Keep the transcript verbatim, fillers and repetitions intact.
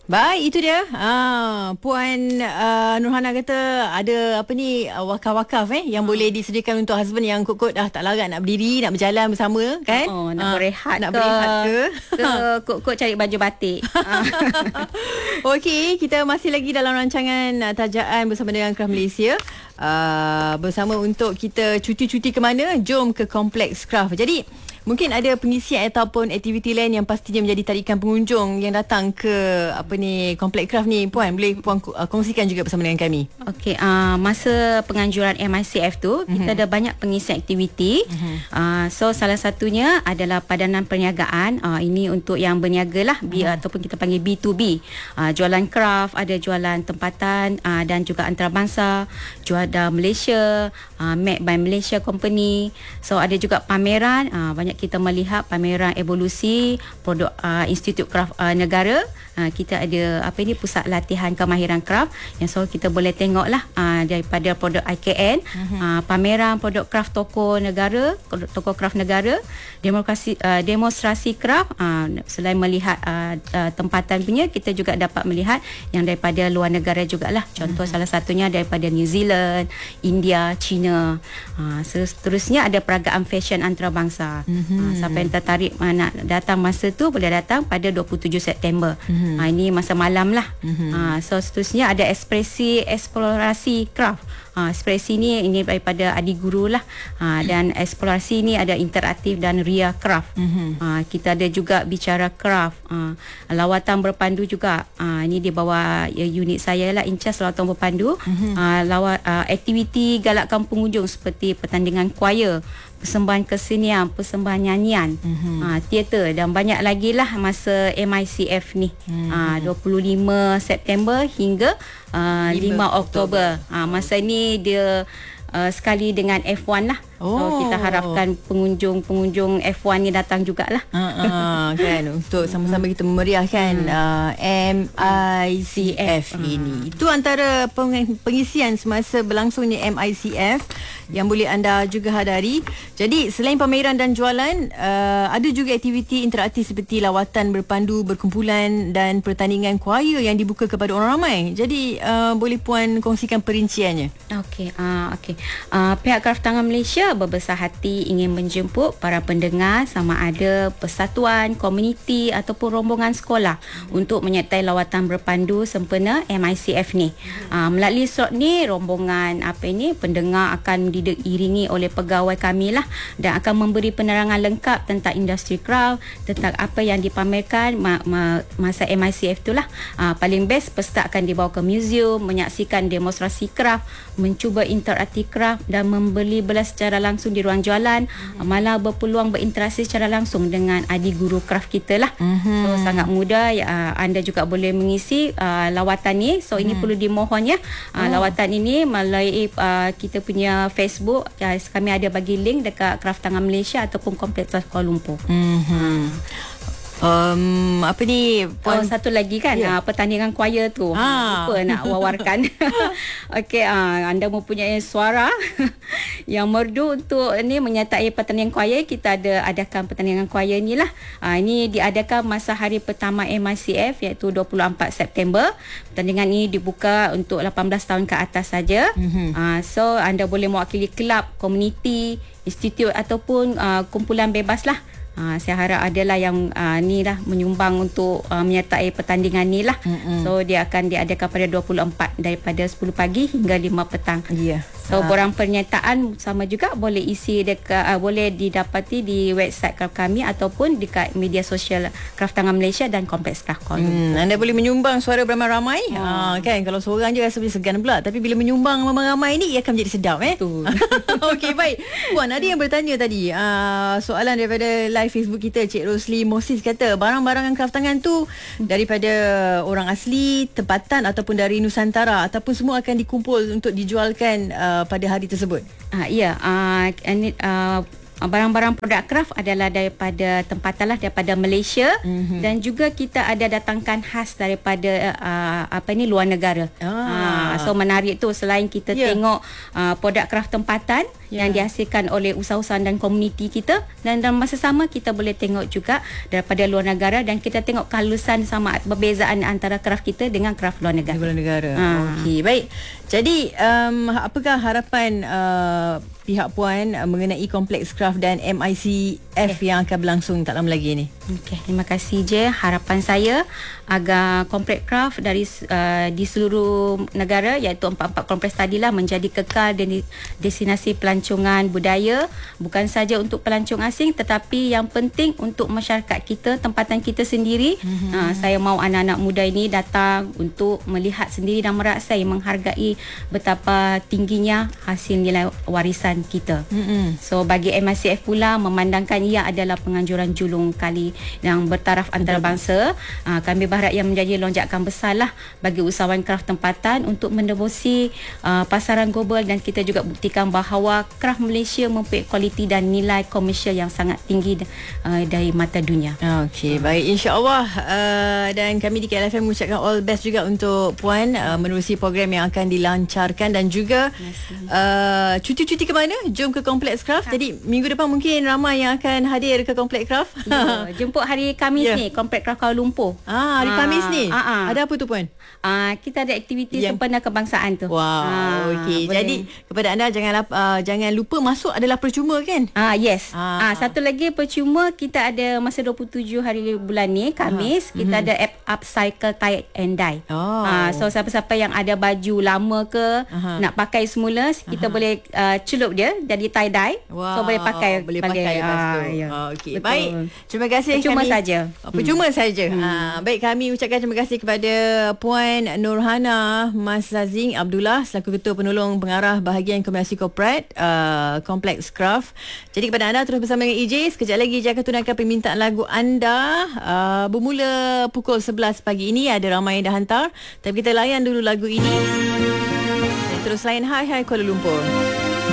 Baik, itu dia. Ah, Puan uh, Nurhana kata ada apa ni uh, wakaf-wakaf eh yang boleh disediakan untuk husband yang kot-kot dah tak larat nak berdiri, nak berjalan bersama kan? Oh, nak Ah, berehat nak ke, berehat ke? ke kot-kot cari baju batik. Okey, kita masih lagi dalam rancangan uh, tajaan bersama dengan Kraft Malaysia. Uh, bersama untuk kita cuti-cuti ke mana? Jom ke Kompleks Kraft. Jadi mungkin ada pengisian ataupun aktiviti lain yang pastinya menjadi tarikan pengunjung yang datang ke apa ni Kompleks Kraft ni. Puan, boleh Puan uh, kongsikan juga bersama dengan kami. Okey, uh, masa penganjuran M I C F tu, mm-hmm. kita ada banyak pengisian aktiviti. Mm-hmm. Uh, so salah satunya adalah padanan perniagaan. Uh, ini untuk yang berniaga lah, B, mm-hmm. ataupun kita panggil B to B. Uh, jualan kraft, ada jualan tempatan uh, dan juga antarabangsa, juada Malaysia, uh, Made by Malaysia Company. So ada juga pameran, uh, banyak kita melihat pameran evolusi produk uh, Institut Kraft uh, negara. Uh, kita ada apa ini pusat latihan kemahiran kraft yang so kita boleh tengok lah uh, daripada produk I K N, uh-huh. uh, pameran produk kraft toko negara, toko kraft negara, demokrasi uh, demonstrasi kraft. Uh, selain melihat uh, uh, tempatan punya, kita juga dapat melihat yang daripada luar negara jugalah. Contoh uh-huh. salah satunya daripada New Zealand, India, China. Uh, seterusnya ada peragaan fashion antarabangsa. Uh-huh. Uh, siapa yang tertarik uh, nak datang masa tu boleh datang pada dua puluh tujuh September. Uh-huh. Ha, ini masa malam lah. Mm-hmm. Ha, so seterusnya ada ekspresi eksplorasi kraft. Ha, ekspresi ni ini daripada Adi Guru lah. Ha, dan eksplorasi ni ada interaktif dan ria kraft. Mm-hmm. Ha, kita ada juga bicara kraft. Ha, lawatan berpandu juga. Ha, ini di bawah ya, unit saya lah, in charge lawatan berpandu. Mm-hmm. Ha, lawat, ha, aktiviti galakkan pengunjung seperti pertandingan choir, persembahan kesenian, persembahan nyanyian, mm-hmm. uh, teater dan banyak lagi lah masa M I C F ni. Mm-hmm. uh, dua puluh lima September hingga uh, lima Oktober. Uh, masa ni dia uh, sekali dengan F one lah. Oh. So kita harapkan pengunjung-pengunjung F one ni datang jugalah. Uh, uh, kan untuk sama-sama kita memeriahkan hmm. uh, M I C F ini. Itu antara peng- pengisian semasa berlangsungnya M I C F yang boleh anda juga hadari. Jadi selain pameran dan jualan, uh, ada juga aktiviti interaktif seperti lawatan berpandu, berkumpulan dan pertandingan choir yang dibuka kepada orang ramai. Jadi uh, boleh Puan kongsikan perinciannya. Okey, uh, okey. Uh, pihak Kraft Tangan Malaysia berbesar hati ingin menjemput para pendengar sama ada persatuan, komuniti ataupun rombongan sekolah untuk menyertai lawatan berpandu sempena M I C F ni. Uh, melalui slot ni, rombongan apa ini pendengar akan diiringi oleh pegawai kami lah dan akan memberi penerangan lengkap tentang industri kraft, tentang apa yang dipamerkan ma- ma- masa M I C F tu lah. Uh, paling best peserta akan dibawa ke museum, menyaksikan demonstrasi kraft, mencuba interaktif kraft dan membeli belah secara langsung di ruang jualan, mm-hmm. malah berpeluang berinteraksi secara langsung dengan Adi Guru kraft kita lah. Mm-hmm. So sangat mudah. Uh, anda juga boleh mengisi uh, lawatan ni. So mm-hmm. ini perlu dimohon ya. Uh, oh. Lawatan ini melalui uh, kita punya Facebook. Uh, kami ada bagi link dekat Kraft Tangan Malaysia ataupun Kompleks Kuala Lumpur. Mm-hmm. Um, apa ni Puan? Oh, satu lagi kan, yeah. uh, pertandingan choir tu. Ha. Lupa nak wawarkan. Okey, uh, anda mempunyai suara yang merdu untuk ni menyertai pertandingan choir. Kita ada adakan pertandingan choir ni lah. Uh, ini diadakan masa hari pertama M I C F iaitu dua puluh empat September. Pertandingan ini dibuka untuk lapan belas tahun ke atas saja. Mm-hmm. Uh, so anda boleh mewakili kelab, komuniti, institut ataupun uh, kumpulan bebas lah. Uh, saya harap adalah yang uh, ni lah menyumbang untuk uh, menyertai pertandingan ni lah. Mm-hmm. So dia akan diadakan pada dua puluh empat daripada sepuluh pagi hingga lima petang. Ya. Yeah. So uh. borang pernyataan sama juga boleh isi dekat uh, boleh didapati di website Kraft kami ataupun dekat media sosial Kraft Tangan Malaysia dan Kompleks Kraft Kuala Lumpur. Hmm, anda boleh menyumbang suara beramai-ramai. Oh. Uh, kan kalau seorang je rasa boleh segan pula, tapi bila menyumbang ramai-ramai ni ia akan menjadi sedap eh. Betul. Okey, baik. Puan, ada yang bertanya tadi uh, soalan daripada live Facebook kita, Cik Rosli Moses kata barang-barangan kraft tangan tu daripada orang asli, tempatan ataupun dari Nusantara ataupun semua akan dikumpul untuk dijualkan uh, pada hari tersebut. Ah ya, uh, uh, barang-barang produk kraft adalah daripada tempatan lah, daripada Malaysia, mm-hmm. dan juga kita ada datangkan khas daripada uh, apa ni luar negara. Ah. Uh, so menarik tu, selain kita yeah. tengok uh, produk kraft tempatan, yang dihasilkan oleh usahawan dan komuniti kita, dan dalam masa sama kita boleh tengok juga daripada luar negara dan kita tengok kehalusan sama perbezaan antara kraft kita dengan kraft luar negara. Luar negara. Ha. Okey, baik. Jadi um, apakah harapan uh, pihak puan uh, mengenai Kompleks Kraft dan M I C F okay. yang akan berlangsung tak lama lagi ni? Okey, terima kasih je. Harapan saya agar Kompleks Kraft dari uh, di seluruh negara, iaitu empat-empat kompleks tadilah, menjadi kekal dan destinasi pelancongan budaya, bukan saja untuk pelancong asing tetapi yang penting untuk masyarakat kita, tempatan kita sendiri. Mm-hmm. Uh, saya mahu anak-anak muda ini datang untuk melihat sendiri dan merasai, menghargai betapa tingginya hasil nilai warisan kita. Mm-hmm. So bagi M I C F pula memandangkan ia adalah penganjuran julung kali yang bertaraf antarabangsa, uh, kami berharap ia menjadi lonjakan besarlah bagi usahawan kraft tempatan untuk menembusi uh, pasaran global, dan kita juga buktikan bahawa kraft Malaysia mempunyai kualiti dan nilai komersial yang sangat tinggi uh, dari mata dunia. Okey, baik, insya-Allah uh, dan kami di K L F M mengucapkan all best juga untuk puan uh, menerusi program yang akan dilancarkan, dan juga uh, cuti-cuti ke mana? Jom ke Kompleks Kraft. Ha. Jadi minggu depan mungkin ramai yang akan hadir ke Kompleks Kraft. Ya, jemput hari Khamis yeah. ni Kompleks Kraft Kuala Lumpur. Ah, hari ha. Khamis ni. Ha, ha. Ada apa tu puan? Ah, kita ada aktiviti yang... sempena kebangsaan tu. Wow, ah, okey. Jadi kepada anda jangan uh, jangan lupa masuk adalah percuma kan? Ah, yes. Ah. Ah, satu lagi percuma, kita ada masa dua puluh tujuh hari bulan ni Khamis, ah. kita mm-hmm. ada app upcycle tie and dye. Oh. Ah, so siapa-siapa yang ada baju lama ke Aha. nak pakai semula, kita Aha. boleh uh, celup dia jadi tie dye. Wow. So boleh pakai boleh pakai lepas tu. Ah, ya. oh, okey. Baik. Terima kasih. Percuma kami, saja. Oh, percuma hmm. saja. Hmm. Ah, baik, kami ucapkan terima kasih kepada Puan Nurhana Mas Zazing Abdullah selaku Ketua Penolong Pengarah Bahagian Komersial Korporat uh, Kompleks Kraft. Jadi kepada anda terus bersama dengan E J. Sekejap lagi J akan tunaikan permintaan lagu anda. Uh, bermula pukul sebelas pagi ini, ada ramai yang dah hantar. Tapi kita layan dulu lagu ini. Dan terus layan Hai Hai Kuala Lumpur.